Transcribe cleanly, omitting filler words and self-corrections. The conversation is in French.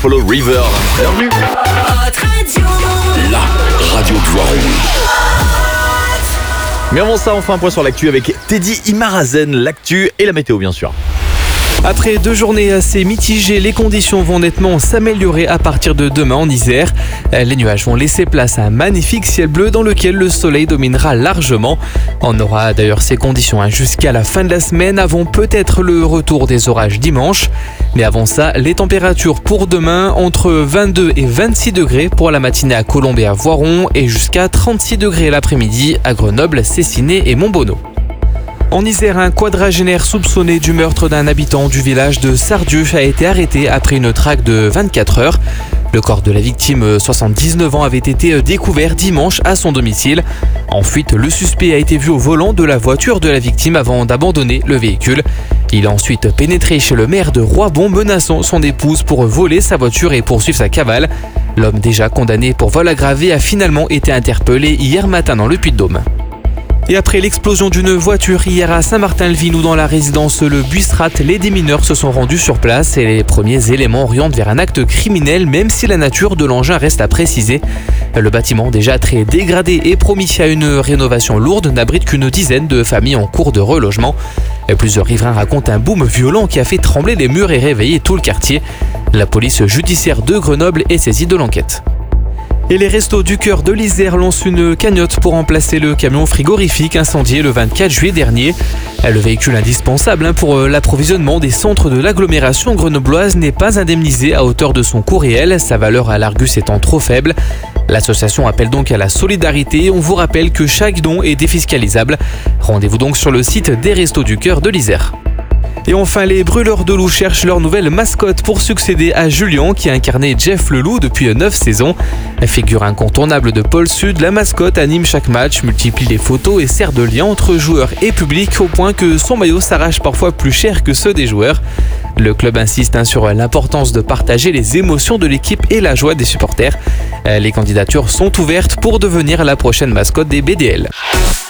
Follow River. Bienvenue. La radio de Voiron. Mais avant ça, on fait un point sur l'actu avec Teddy Imarazen, l'actu et la météo bien sûr. Après 2 journées assez mitigées, les conditions vont nettement s'améliorer à partir de demain en Isère. Les nuages vont laisser place à un magnifique ciel bleu dans lequel le soleil dominera largement. On aura d'ailleurs ces conditions jusqu'à la fin de la semaine, avant peut-être le retour des orages dimanche. Mais avant ça, les températures pour demain entre 22 et 26 degrés pour la matinée à Colombes et à Voiron et jusqu'à 36 degrés l'après-midi à Grenoble, Cessiné et Montbonneau. En Isère, un quadragénaire soupçonné du meurtre d'un habitant du village de Sardieu a été arrêté après une traque de 24 heures. Le corps de la victime, 79 ans, avait été découvert dimanche à son domicile. En fuite, le suspect a été vu au volant de la voiture de la victime avant d'abandonner le véhicule. Il a ensuite pénétré chez le maire de Roibon, menaçant son épouse pour voler sa voiture et poursuivre sa cavale. L'homme déjà condamné pour vol aggravé a finalement été interpellé hier matin dans le Puy-de-Dôme. Et après l'explosion d'une voiture hier à Saint-Martin-le-Vinou dans la résidence Le Buistrat, les démineurs se sont rendus sur place et les premiers éléments orientent vers un acte criminel, même si la nature de l'engin reste à préciser. Le bâtiment, déjà très dégradé et promis à une rénovation lourde, n'abrite qu'une dizaine de familles en cours de relogement. Plusieurs riverains racontent un boom violent qui a fait trembler les murs et réveiller tout le quartier. La police judiciaire de Grenoble est saisie de l'enquête. Et les Restos du Cœur de l'Isère lancent une cagnotte pour remplacer le camion frigorifique incendié le 24 juillet dernier. Le véhicule indispensable pour l'approvisionnement des centres de l'agglomération grenobloise n'est pas indemnisé à hauteur de son coût réel, sa valeur à l'Argus étant trop faible. L'association appelle donc à la solidarité. On vous rappelle que chaque don est défiscalisable. Rendez-vous donc sur le site des Restos du Cœur de l'Isère. Et enfin, les brûleurs de loups cherchent leur nouvelle mascotte pour succéder à Julien qui a incarné Jeff le loup depuis 9 saisons. Figure incontournable de Pôle Sud, la mascotte anime chaque match, multiplie les photos et sert de lien entre joueurs et public au point que son maillot s'arrache parfois plus cher que ceux des joueurs. Le club insiste sur l'importance de partager les émotions de l'équipe et la joie des supporters. Les candidatures sont ouvertes pour devenir la prochaine mascotte des BDL.